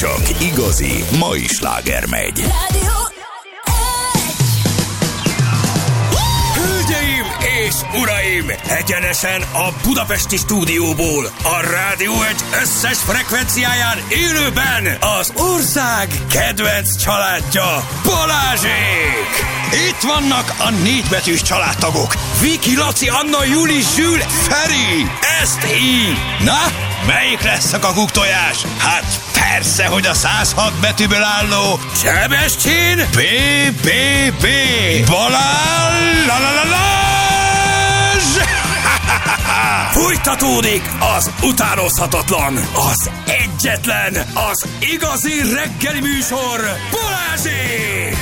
csak igazi mai sláger megy. Hölgyeim és uraim, egyenesen a budapesti stúdióból, a Rádió Egy összes frekvenciáján élőben az ország kedvenc családja, Balázsék! Itt vannak a négybetűs családtagok, Viki, Laci, Anna, Juli, Zsül, Feri, ezt így. Na, melyik lesz a kakuktojás? Hát persze, hogy a 106 betűből álló Sebestyén BBB Balázs! Fújtatódik az utánozhatatlan, az egyetlen, az igazi reggeli műsor, Balázsék!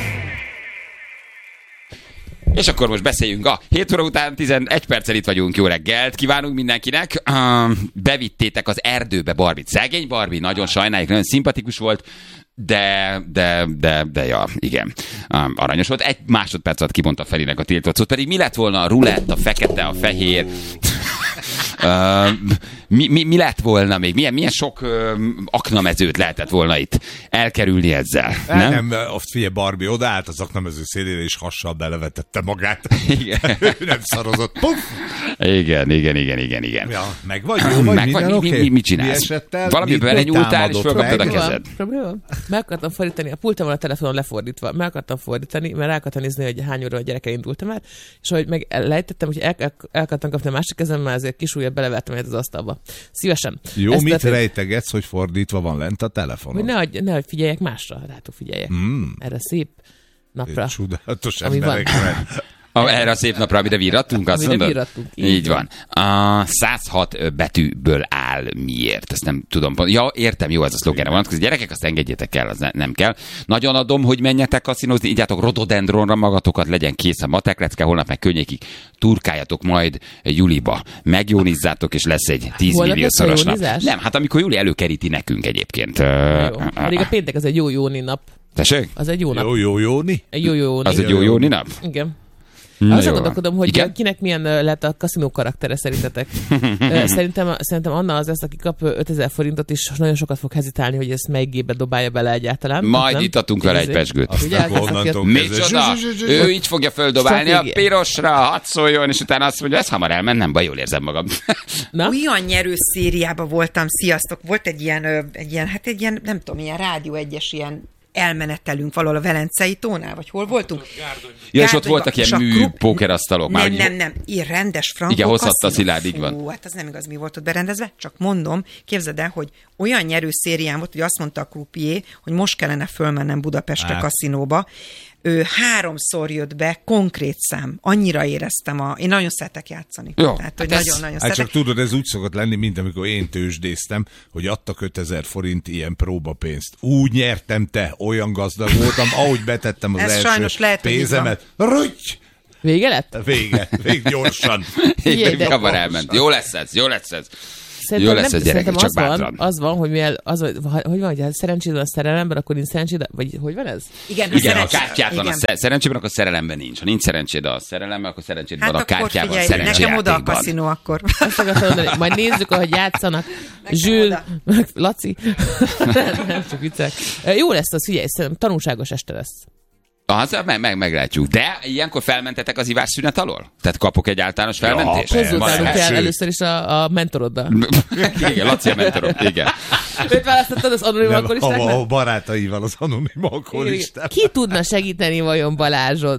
És akkor most beszéljünk a 7 óra után 11 perccel itt vagyunk. Jó reggelt kívánunk mindenkinek. Bevittétek az erdőbe Barbit. Szegény Barbie, nagyon sajnáljuk, nagyon szimpatikus volt, de ja, igen. Aranyos volt. Egy másodperc alatt kimondta Ferinek a tiltott szót. Pedig mi lett volna a rulett, a fekete, a fehér? Mi lett volna még? Milyen sok aknamezőt lehetett volna itt elkerülni ezzel? Nem, figyelj, Barbie odaállt az aknamező szélére, és hassal belevetette magát. Igen. Nem szarozott. Puff! Igen. Ja, meg vagy, jó vagy, minden oké? Mit csinálsz? Valami belenyúltál, és fölkaptad a kezed. Probléma? Meg akartam fordítani, a pultom van a telefonon lefordítva, meg akartam fordítani, mert rá akartam nézni, hogy hány óra a gyereke indultam el, és ahogy meg lejtettem, hogy el akartam kapni a másik kezemmel, ezért kis ujjat belevettem egyet az asztalba. Szívesen. Jó, mit rejtegetsz, hogy fordítva van lent a telefonon? Hogy nehogy figyeljek másra, rátok figyeljek. Erre szép napra. Csodálatos emberekre. Erre a szép napra, amire virrattunk, azt mondod? Virrattunk. Így van. A 106 betűből áll miért? Ezt nem tudom. Ja, értem, jó, ez a szlogenre vonatkozik. Gyerekek, azt engedjétek el, az nem kell. Nagyon adom, hogy menjetek kaszinozni, ígyátok rododendronra magatokat, legyen kész a mateklecke, holnap meg könnyékig turkáljatok majd Juliba. Megjónizzátok, és lesz egy 10 milliószoros nap. Nem, hát amikor Juli előkeríti nekünk egyébként. Jó. Pedig a péntek az egy jó jóni nap. Tessék? Az egy jó nap. Jó jóni? Egy jó jóni. Az egy jó jóni nap? Igen. Azt gondolkodom, hogy igen? Kinek milyen lett a kaszinó karaktere szerintetek. Szerintem Anna az lesz, aki kap 5000 forintot, és nagyon sokat fog hezitálni, hogy ezt melyik gépbe dobálja bele egyáltalán. Majd itatunk vele egy pesgőt. Micsoda? Ő így fogja földobálni a pirosra, hadd szóljon, és utána azt mondja, ez hamar elment, nem baj, jól érzem magam. Olyan nyerő szériában voltam, sziasztok, volt egy ilyen, nem tudom, ilyen Rádió Egyes ilyen elmenetelünk valahol a Velencei tónál, vagy hol voltunk? Ja, és ott voltak ilyen pókerasztalok. Nem, ilyen rendes frankó. Igen, hozhatta Szilárd, így van. Hát az nem igaz, mi volt ott berendezve, csak mondom, képzeld el, hogy olyan nyerő szérián volt, hogy azt mondta a croupier, hogy most kellene fölmennem Budapestre kaszinóba. Ő 3-szor jött be, konkrét szám. Annyira éreztem én nagyon szeretek játszani. Jó, tehát, hogy nagyon-nagyon szeretek. Csak tudod, ez úgy szokott lenni, mint amikor én tőzsdéztem, hogy adtak 5000 forint ilyen próbapénzt. Úgy nyertem, te, olyan gazdag voltam, ahogy betettem az első pénzemet. Rügy! Vége lett? Vége gyorsan. Hamar elment. Jó lesz ez. Jó lesz ez, gyerekek, csak bátran. Az van, hogy mivel, hogy van, hogy szerencséd van a szerelemben, akkor nincs szerencséd, vagy hogy van ez? Igen, a kártyát van a szerencsében, akkor szerelemben nincs. Ha nincs szerencséd a szerelemben, akkor szerencséd van a kártyával, szerencséjátékban. Nekem oda a kaszinó akkor. Azt akartam mondani, majd nézzük, ahogy játszanak. Zsül, Laci. Nem csak viccek. Jó lesz az, figyelj, szerintem tanulságos este lesz. Meglátjuk. De ilyenkor felmentetek az ivásszünet alól? Tehát kapok egy általános felmentést? Konzultálunk el először is a mentoroddal. Igen, Laci a mentorom, igen. Őt választottad az anonim alkoholistáknak? A barátaival az anonim alkoholisták. Ki tudna segíteni vajon Balázsod?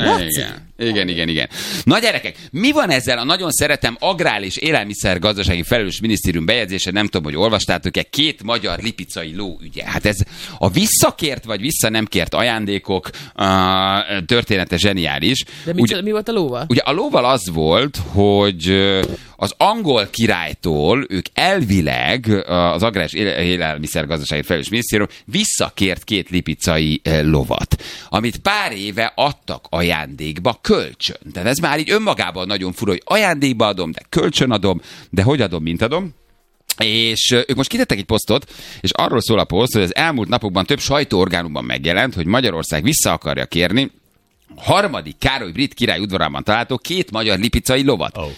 Igen. Na gyerekek, mi van ezzel a nagyon szeretem agrár és élelmiszer gazdasági felelős minisztérium bejegyzése, nem tudom, hogy olvastátok-e, 2 magyar lipicai ló ügye. Hát ez a visszakért vagy vissza nem kért ajándékok története zseniális. De mi volt a lóval? Ugye a lóval az volt, hogy az angol királytól ők elvileg az agrár és élelmiszer gazdasági felelős minisztérium visszakért 2 lipicai lovat, amit pár éve adtak ajándékba kölcsön. Tehát ez már így önmagában nagyon fura, hogy ajándékba adom, de kölcsön adom, de hogy adom, mint adom. És ők most kitettek egy posztot, és arról szól a poszt, hogy az elmúlt napokban több sajtóorgánumban megjelent, hogy Magyarország vissza akarja kérni 3. Károly brit király udvarában található 2 magyar lipicai lovat.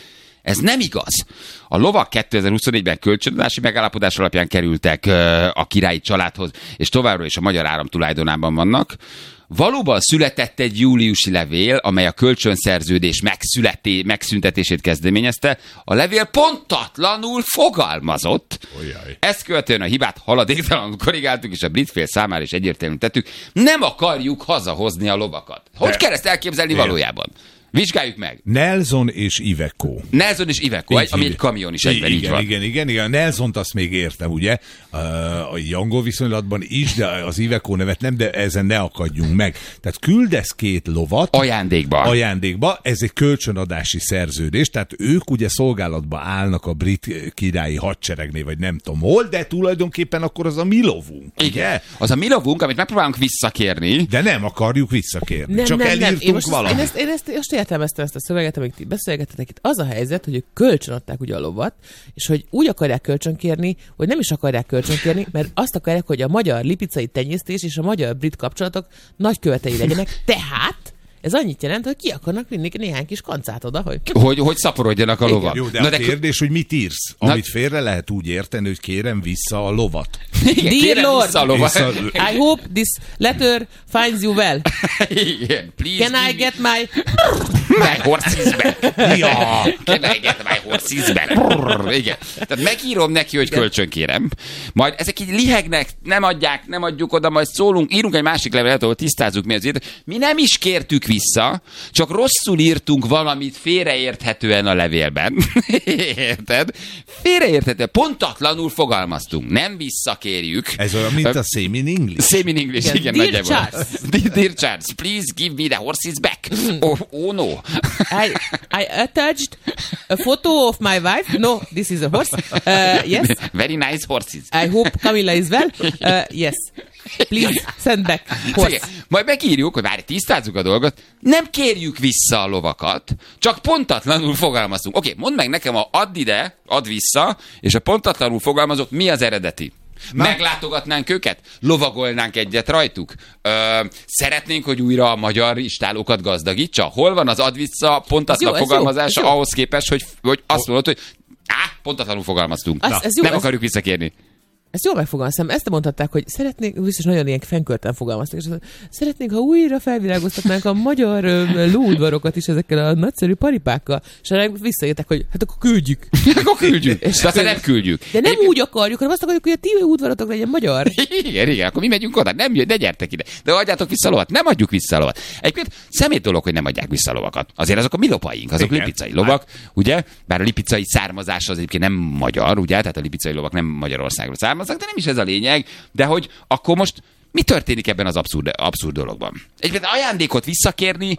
Ez nem igaz. A lovak 2024-ben kölcsönadási megállapodás alapján kerültek a királyi családhoz, és továbbra is a Magyar Állam tulajdonában vannak. Valóban született egy júliusi levél, amely a kölcsönszerződés megszüntetését kezdeményezte. A levél pontatlanul fogalmazott. Olyaj. Ezt követően a hibát haladéktalanul korrigáltuk, és a brit fél számára is egyértelműen tettük. Nem akarjuk hazahozni a lovakat. Hogy kell ezt elképzelni valójában? Vizsgáljuk meg. Nelson és Iveco. Nelson és Iveco, ami egy kamion is egyben, így van. Igen. Nelsont azt még értem, ugye? A angol viszonylatban is, de az Iveco nevet nem, de ezen ne akadjunk meg. Tehát küldesz 2 lovat. Ajándékba. Ez egy kölcsönadási szerződés, tehát ők ugye szolgálatba állnak a brit királyi hadseregnél, vagy nem tudom hol, de tulajdonképpen akkor az a mi lovunk. Igen. Ugye? Az a mi lovunk, amit megpróbálunk visszakérni. De nem akarjuk visszakérni. Csak elírtunk valamit. Én ezt értelmeztem ezt a szöveget, amit ti beszélgettetek itt. Az a helyzet, hogy ők kölcsönadták ugye a lovat, és hogy úgy akarják kölcsönkérni, hogy nem is akarják kölcsönkérni, mert azt akarják, hogy a magyar lipicai tenyésztés és a magyar-brit kapcsolatok nagykövetei legyenek. Tehát ez annyit jelent, hogy ki akarnak vinni néhány kis kancát oda, hogy szaporodjanak a lovak. Jó, de a kérdés, hogy mit írsz? Amit félre lehet úgy érteni, hogy kérem vissza a lovat. Dear Lord, I hope this letter finds you well. Can I get my horses back? Can I get my horses back? Igen. Tehát megírom neki, hogy kölcsönkérem. Majd ezek így lihegnek, nem adjuk oda, majd szólunk, írunk egy másik levelet, ahol tisztázzuk mi azért. Mi nem is kértük vissza, csak rosszul írtunk valamit félreérthetően a levélben. Érted? Félreérthetően, pontatlanul fogalmaztunk. Nem visszakérjük. Ez olyan, mint a Same in English. Same in English, igen. Dear Charles. Dear Charles, please give me the horses back. Oh no. I attached a photo of my wife. No, this is a horse. Yes. Very nice horses. I hope Camilla is well. Yes. Please send back horse. Majd megírjuk, hogy várj, tisztázzuk a dolgot, nem kérjük vissza a lovakat, csak pontatlanul fogalmazunk. Oké, mondd meg nekem, add ide, add vissza, és a pontatlanul fogalmazok, mi az eredeti? Meglátogatnánk őket? Lovagolnánk egyet rajtuk? Szeretnénk, hogy újra a magyar istálókat gazdagítsa? Hol van az add vissza pontatlan fogalmazása ahhoz képest, hogy azt mondod, hogy pontatlanul fogalmaztunk. Nem akarjuk visszakérni. Ezt jól megfogalmaztam. Ezt mondhatták, hogy szeretnénk, biztos nagyon ilyen fenkölten fogalmaztak, és szeretnénk, ha újra felvilágoztatnánk a magyar lóudvarokat is ezekkel a nagyszerű paripákkal. És visszaírták, hogy hát akkor küldjük. Akkor küldjük. De aztán nem küldjük. De nem úgy akarjuk, hanem azt akarjuk, hogy a ti udvarotok legyen magyar. Igen, akkor mi megyünk oda. Nem jön, de gyertek ide. De adjátok vissza a lovat. Nem adjuk vissza a lovat. Egyébként szemét dolog, hogy nem adják vissza a lovakat. Azért azok a mi lopaink, azok lipicai lovak, ugye? Bár a lipicai származás az egyébként nem magyar, ugye? Tehát a lipicai lovak nem Magyarországról származnak, de nem is ez a lényeg, de hogy akkor most mi történik ebben az abszurd dologban? Egyébként ajándékot visszakérni,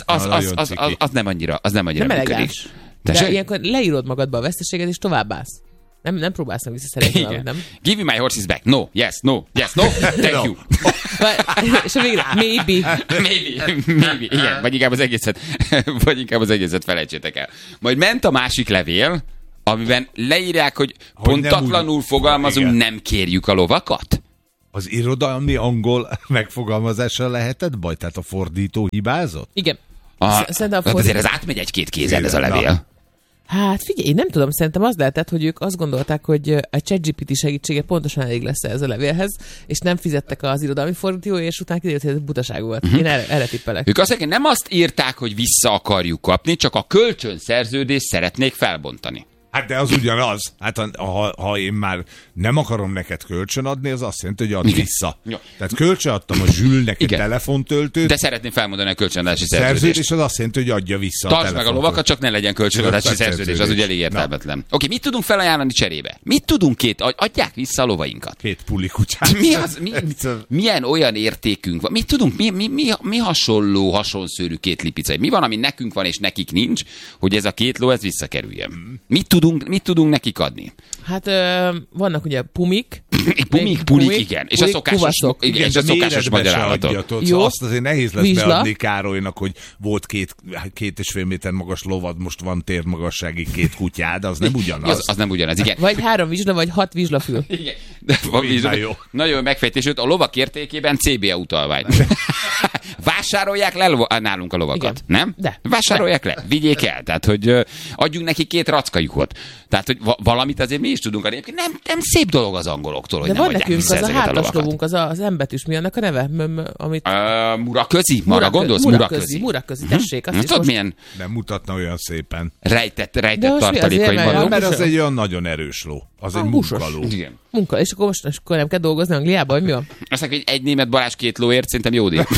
az nem annyira működik. De ilyenkor leírod magadba a veszteséget, és továbbállsz. Nem próbálsz meg visszaszerezni valamit, nem? Give me my horses back. No, yes, no, thank you. És a végre, maybe. Igen, vagy inkább az egészet felejtsétek el. Majd ment a másik levél, amiben leírják, hogy pontatlanul fogalmazunk, nem kérjük a lovakat? Az irodalmi angol megfogalmazással lehetett baj? Tehát a fordító hibázott? Igen. Azért ez átmegy egy-két kézen ez a levél. Hát figyelj, én nem tudom, szerintem az lehetett, hogy ők azt gondolták, hogy a ChatGPT segítsége pontosan elég lesz ez a levélhez, és nem fizettek az irodalmi fordítói, és utána kiderült, hogy ez butaság volt. Én erre tippelek. Ők azt mondják, nem azt írták, hogy vissza akarjuk kapni, csak a kölcsönszerződést szeretnék felbontani. Hát de az ugyanaz. Hát ha én már nem akarom neked kölcsön adni, az azt jelenti, hogy add vissza. Ja. Tehát kölcsön adtam a Zsülnek egy telefontöltőt. De szeretném felmondani a kölcsönadási szerződést. És az azt jelenti, hogy adja vissza Tartsd meg a lovakat, csak ne legyen kölcsönadási szerződés. Az ugye elég értelmetlen. Oké, mit tudunk felajánlani cserébe? Mit tudunk adják vissza a lovainkat? 2 puli kutyát. Milyen olyan értékünk van? Mit tudunk? Mi hasonszőrű 2 lipicai? Mi van, ami nekünk van és nekik nincs, hogy ez a 2 ló ez visszakerüljön? Mit tudunk nekik adni? Hát vannak ugye pumik. Pulik, igen. És a szokásos magyar állatok. Jó. Azt azért nehéz lesz beadni Károlynak, hogy volt 2,5 méter magas lovad, most van térmagassági 2 kutyád, az nem ugyanaz. Az nem ugyanaz, igen. Vagy 3 vizsla, vagy 6 vizslafül. Igen. Nagyon megfejtés, a lovak értékében CBA utalvány. Vásárolják le nálunk a lovakat, igen. Nem? De. Vásárolják le, vigyék el. Tehát, hogy adjunk neki 2 rackajuhot. Tehát, hogy valamit azért mi is tudunk adni. Nem szép dolog az angoloktól, hogy de nem van adják nekünk vissza az a ezeket a hátas lovakat. lovunk, az embetűs, mi annak a neve? Amit... Muraközi? Arra gondolsz? Muraközi, tessék. Azt tudod, milyen nem mutatna olyan szépen. Rejtett tartalékaim vannak. Mert az egy olyan nagyon erős ló. Az egy munkaló. Igen. Munka, és akkor most nem kell dolgozni Angliába, vagy mi van? Azt mondja, hogy egy német Balázs 2 lóért szerintem jó díj.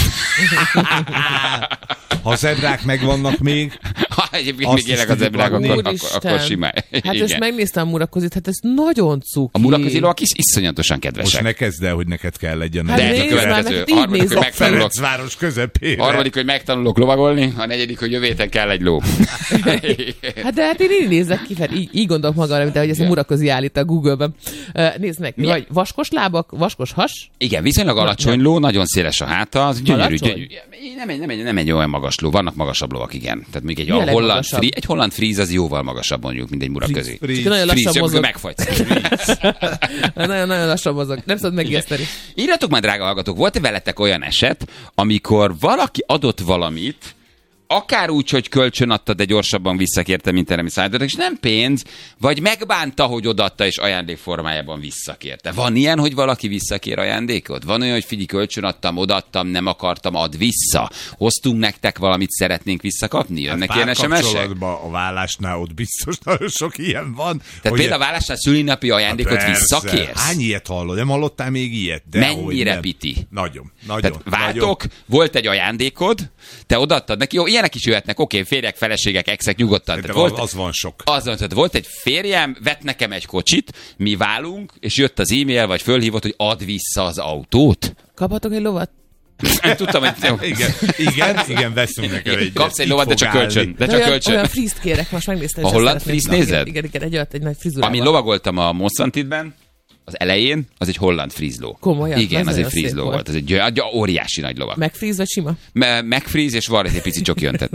Ha zebrák megvannak még, ha egyébként még élek a zebrák, akkor simán. Hát ezt megnéztem a Murakozit, hát ez nagyon cuki. A Murakozi lovak iszonyatosan kedvesek. Most ne kezd el, hogy neked kell legyen. De a következő. Ferencváros közepére. Harmadik, hogy megtanulok lovagolni, a negyedik, hogy jövő héten kell egy ló. Hát de hát én így nézek ki, fel, így gondolok magamra, mint ahogy ezt a Murakozi állít a Google-ben. Nézd meg, vagy vaskos lábak, vaskos has. Igen, viszonylag alacsony ló, nagyon széles a háta, az gyönyörű. Nem egy olyan magas ló, vannak magasabb lovak, igen. Tehát még egy holland fríz az jóval magasabb mondjuk, mint egy Muraközi. Nagyon lassan mozog. Megfagysz. Nagyon lassan mozog. Nem szabad megijeszteni. Írjatok már, drága hallgatók, volt-e veletek olyan eset, amikor valaki adott valamit, akár úgy, hogy kölcsön adta, de gyorsabban visszakérte, mint erre mi szállítottak, és nem pénz, vagy megbánta, hogy odaadta, és ajándék formájában visszakérte. Van ilyen, hogy valaki visszakér ajándékot? Van olyan, hogy figyelj, kölcsön adtam, odaadtam, nem akartam, add vissza. Hoztunk nektek valamit, szeretnénk visszakapni? Jönnek ilyen SMS-ek? A vállásnál ott biztos nagyon sok ilyen van. Tehát például a vállásnál szülinapi ajándékot visszakérsz? Hány ilyet hallod? Nem hallottál még ilyet? De mennyire piti? Nagyon. Tehát váltok, volt egy ajándékod, te odaadtad neki, jó, ilyenek is jöhetnek, oké, férjek, feleségek, exek, nyugodtan. Az van sok. Tehát volt egy férjem, vett nekem egy kocsit, mi válunk, és jött az e-mail, vagy fölhívott, hogy add vissza az autót. Kaphatok egy lovat? Nem tudtam, hogy... Igen, veszünk neked egy. Kapsz egy lovat, de csak kölcsön. Olyan frízt kérek, most megnéztem. A holland frízt nézed? Igen, egy nagy frizurával. Amin lovagoltam a Mosszantidben, az elején, az egy holland frízló. Komolyan? Igen, az egy frízló volt. Ez egy óriási nagy lovak. Megfríz vagy sima? Megfríz, és van egy pici csoki öntett.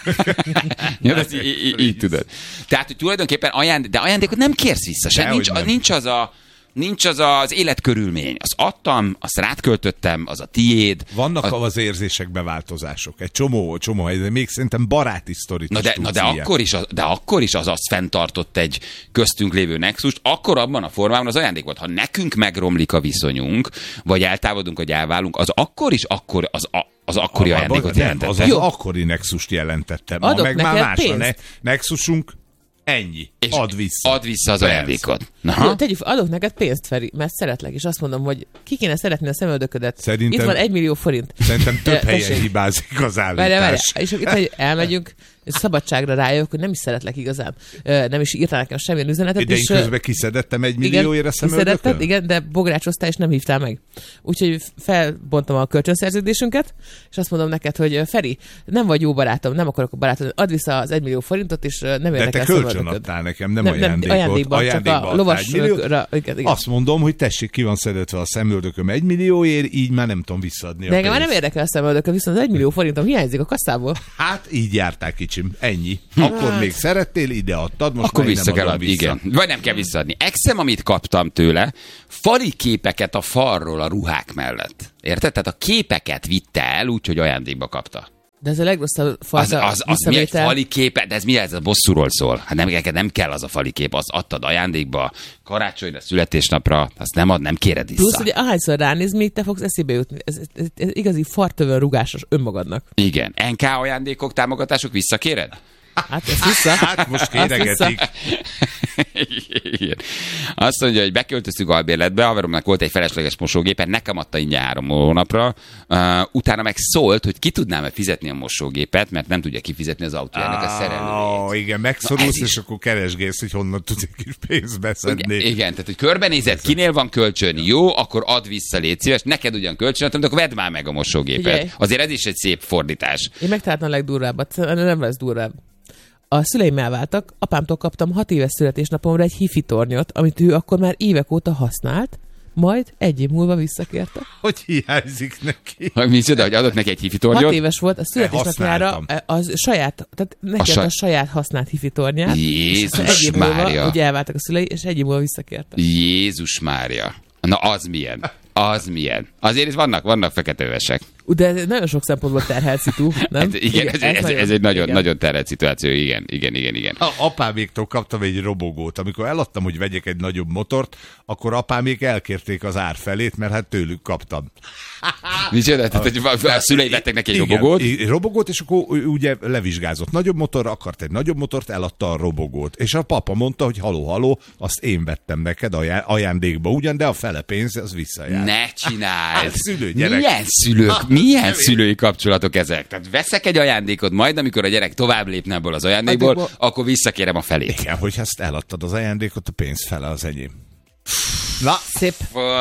Így tudod. Tehát, hogy tulajdonképpen ajándékot nem kérsz vissza se. Nincs az életkörülmény. Azt adtam, azt rátköltöttem, az a tiéd. Vannak az érzésekbe változások. Egy csomó helyzet. Még szerintem baráti sztorit de akkor is az azt fenntartott egy köztünk lévő nexust, akkor abban a formában az ajándék volt. Ha nekünk megromlik a viszonyunk, vagy eltávolodunk, vagy elválunk, az akkor is az akkori ajándékot jelentette. Az akkori nexust jelentette. Ma meg már más a nexusunk. Ennyi. És add vissza az ajándékot. Adok neked pénzt, Feri, mert szeretlek, és azt mondom, hogy ki kéne szeretni a szemöldöködet. Szerintem, itt van 1 millió forint. Szerintem több helyen hibázik az állítás. Várj. És itt, hogy elmegyünk, és szabadságra rájövök, hogy nem is szeretlek igazán. Nem is írtál nekem semmilyen üzenetet. De én közben kiszedettem 1 millióért a szemöldököt? Igen, de bográcsoztál, és nem hívtál meg. Úgyhogy felbontam a kölcsönszerződésünket, és azt mondom neked, hogy Feri, nem vagy jó barátom, nem akarok a barátod, add vissza az 1 millió forintot, és nem érdekel a szemöldököd. De te kölcsön adtál nekem, nem ajándékban. Csak a lovasra. Azt mondom, hogy tessék, ki van szedetve a szemöldököm 1 millióért, így már nem tudom visszaadni a pénzt. De már nem érdekel a szemöldököm, viszont az 1 millió forintom hiányzik a kasszából. Hát így jártál kicsim, ennyi. Akkor még szerettél, ide adtad, most akkor vissza kell adni, igen. Vagy nem kell visszaadni. Exem, amit kaptam tőle, fali képeket a falról a ruhák mellett. Érted? Tehát a képeket vitte el, úgyhogy ajándékba kapta. De ez a legrosszabb fajta az mi egy fali képe? De ez mi ez? A bosszúról szól. Hát nem kell az a fali kép, azt adtad ajándékba, karácsonyra, születésnapra, azt nem kéred vissza. Plusz, hogy ahányszor ránéz, még te fogsz eszébe jutni. Ez igazi fartövön rugásos önmagadnak. Igen. NK ajándékok, támogatások visszakéred? Hát ezt vissza. Hát most kéregetik. Igen. Azt mondja, hogy beköltöztük albérletbe, haveromnak volt egy felesleges mosógépe, nekem adta ingyen 3 hónapra, utána meg szólt, hogy ki tudnám-e fizetni a mosógépet, mert nem tudja kifizetni az autójának a szerelőjét. Igen, megszorulsz, és akkor keresgélsz, hogy honnan tudsz egy kis pénzt beszedni. Igen, tehát hogy körbenézed, kinél van kölcsön, jó, akkor add vissza, légy szíves, neked ugyan kölcsön, de akkor vedd már meg a mosógépet. Ugye? Azért ez is egy szép fordítás. Én megtaláltam a legdurvábbat, nem lesz durvább. A szüleim elváltak, apámtól kaptam 6 éves születésnapomra egy hifi tornyot, amit ő akkor már évek óta használt, majd 1 év múlva visszakérte. Hogy hiányzik neki? Micsoda, hogy adott neki egy hifi tornyot? 6 éves volt, a születésnapjára az saját, tehát neki a saját használt hifi tornyát. Jézus Mária! Ugye elváltak a szülei, és 1 év múlva visszakérte. Jézus Mária! Na az milyen? Az milyen? Azért itt vannak feketővesek. De nagyon sok szempontból terhelt szitu, nem? Igen, ez egy nagyon terhelt szituáció, igen. Apáméktól kaptam egy robogót. Amikor eladtam, hogy vegyek egy nagyobb motort, akkor apámék elkérték az ár felét, mert hát tőlük kaptam. Micsoda? A szülei vettek neki egy robogót? Robogót, és akkor ugye levizsgázott. Nagyobb motor, akart egy nagyobb motort, eladta a robogót. És a papa mondta, hogy haló, azt én vettem neked ajándékba ugyan, de a fele pénz, az visszajár. Ne csináld! Szülő, gyerek. Milyen szülői kapcsolatok ezek? Tehát veszek egy ajándékot, majd amikor a gyerek tovább lépne ebből az ajándékból, akkor visszakérem a felét. Igen, hogy ezt eladtad az ajándékot, a pénz fele az enyém. Na, szép.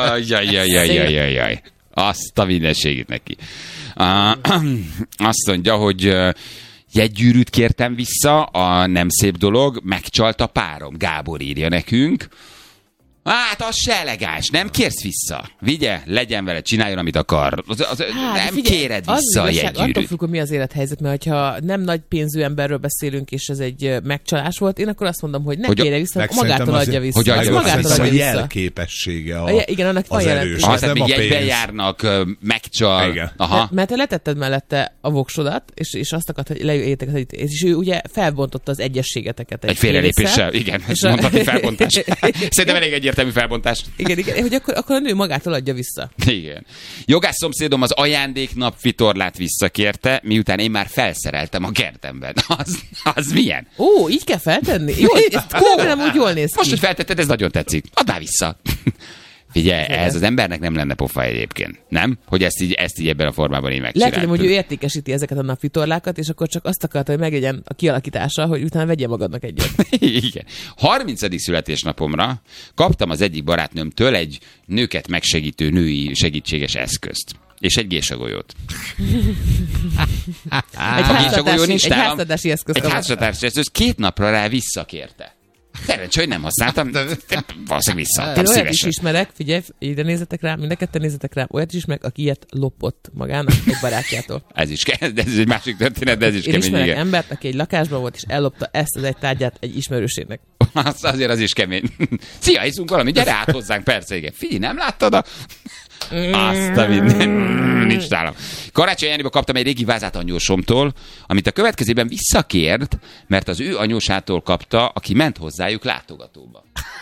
Jaj. Azt a mindenségét neki. Azt mondja, hogy jegygyűrűt kértem vissza, a nem szép dolog, megcsalt a párom. Gábor írja nekünk. Hát, az se elegáns, nem kérsz vissza. Vigye, legyen vele, csináljon, amit akar. Nem figyelj, kéred vissza a jegygyűrűt. Attól függ, hogy mi az élethelyzet, mert ha nem nagy pénzű emberről beszélünk, és ez egy megcsalás volt, én akkor azt mondom, hogy ne kérje vissza, magától adja vissza. Hogy magától adja vissza. A jelképessége igen, annak van erős. Tehát még jegyben járnak, megcsal. Mert te letetted mellette a voksodat, és azt akart, hogy lejöjjetek, és ő ugye felbontotta az egyességeteket. Egy félrelépéssel, igen. Mondhatni felbontás. Szerintem elég egyértelmű felbontás. Igen, hogy akkor a nő magától adja vissza. Igen. Jogász szomszédom az ajándéknap vitorlát visszakérte, miután én már felszereltem a kertemben. Az milyen? Ó, így kell feltenni? Jó, nem úgy jól néz ki. Most, hogy feltetted, ez nagyon tetszik. Add már vissza. Figyelj, ez az embernek nem lenne pofa egyébként, nem? Hogy ezt így ebben a formában így megcsináltuk. Lehet, hogy ő értékesíti ezeket a napvitorlákat, és akkor csak azt akarta, hogy meglegyen a kialakítása, hogy utána vegye magadnak egyet. Igen. 30. születésnapomra kaptam az egyik barátnőmtől egy nőket megsegítő női segítséges eszközt. És egy gésagolyót. Egy háztartási eszközt. Egy háztartási eszközt 2 napra rá visszakérte. Szerencsé, hogy nem használtam, valószínűleg visszaadtam szívesen. Olyat is ismerek, figyelj, ide nézzetek rá, mind a ketten nézzetek rá, olyat is ismerek, aki ilyet lopott magának egy barátjától. Ez egy másik történet, de ez is kemény. Én ismerek embert, aki egy lakásban volt, és ellopta ezt az egy tárgyát egy ismerősének. Azért az is kemény. Szia, hiszünk valami, gyere át hozzánk, persze, igen. Figyelj, nem láttad azt a minden. Nincs nálam. Karácsony Jániba kaptam egy régi vázát anyósomtól, amit a következőben visszakért, mert az ő anyósától kapta, aki ment hozzájuk látogatóba.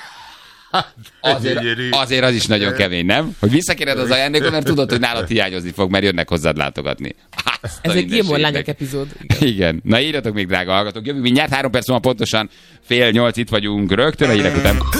Azért az is nagyon kemény, nem? Hogy visszakéred az ajándékot, mert tudod, hogy nálad hiányozni fog, mert jönnek hozzád látogatni. Ez egy Gilmore lányok epizód. Igen. Na írjatok még, drága hallgatók. Jövünk mindjárt 3 perc múlva pontosan 7:30 itt vagyunk rögtön a hírek után.